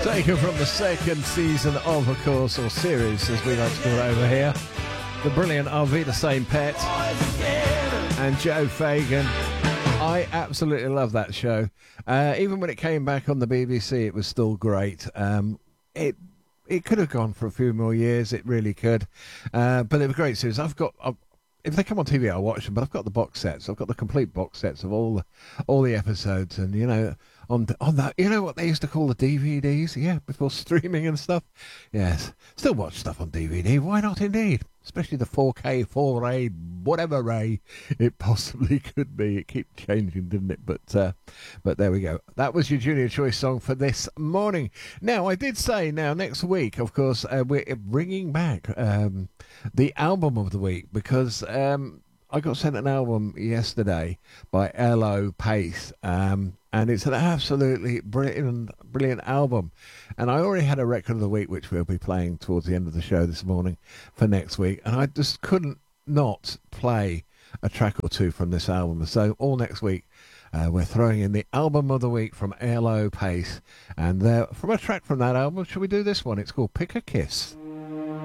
Taken from the second season of course, or series as we like to call it over here, the brilliant Arvita St. Pet and Joe Fagan. I absolutely love that show. Even when it came back on the BBC, it was still great. It could have gone for a few more years, it really could. But it was a great series. If they come on TV, I'll watch them, but I've got the box sets. I've got the complete box sets of all the episodes, and on that, you know what they used to call the DVDs? Yeah, before streaming and stuff. Yes, still watch stuff on DVD. Why not, indeed? Especially the 4K, 4A, whatever ray it possibly could be. It keeps changing, didn't it? But there we go. That was your Junior Choice song for this morning. Now, I did say next week, of course, we're bringing back the album of the week, because I got sent an album yesterday by L.O. Pace, and it's an absolutely brilliant album. And I already had a record of the week, which we'll be playing towards the end of the show this morning for next week. And I just couldn't not play a track or two from this album. So all next week, we're throwing in the album of the week from L.O. Pace. And from a track from that album, shall we do this one? It's called Pick a Kiss.